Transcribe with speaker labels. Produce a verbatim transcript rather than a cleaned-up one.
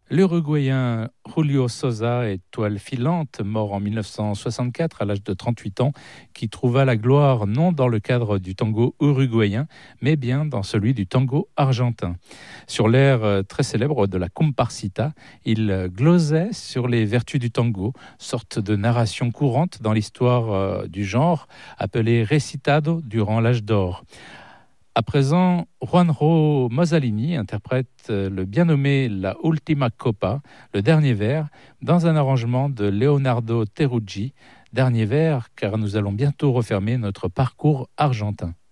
Speaker 1: L'Uruguayen Julio Sosa, étoile filante, mort en mille neuf cent soixante-quatre à l'âge de trente-huit ans, qui trouva la gloire non dans le cadre du tango uruguayen, mais bien dans celui du tango argentin. Sur l'air euh, très célèbre de la comparsita, il euh, glosait sur les vertus du tango, sorte de narration courante dans l'histoire euh, du genre, appelée recitado durant l'âge d'or. À présent, Juanjo Mozzalini interprète le bien nommé La Ultima Copa, le dernier vers, dans un arrangement de Leonardo Teruggi. Dernier vers, car nous allons bientôt refermer notre parcours argentin.